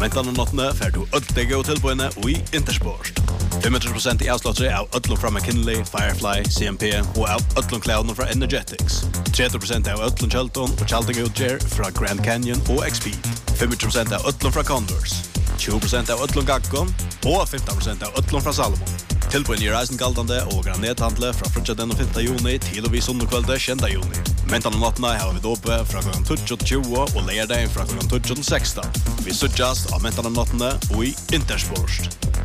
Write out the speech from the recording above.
mentan om nottene får du ødelig og tilbøyene i Intersport. 25% i avslåttere av ødlom fra McKinley, Firefly, CMP og av ødlom klædene fra Energetics. 30% av ødlom Kjelton og Kjelting Utger fra Grand Canyon og XP. 25% av ødlom fra Condors. 20% av ødlom Gakkon og 15% av ødlom fra Salomon. Tilbøyene i reisen galdande og granethandle fra frutja den 5. juni til og vi sundekvelde 10. juni. Mentan om nattene har vi dope fra kl. 20 og leierdagen fra kl. 16. Vi suttjast av mentan om nattene og i Intersport.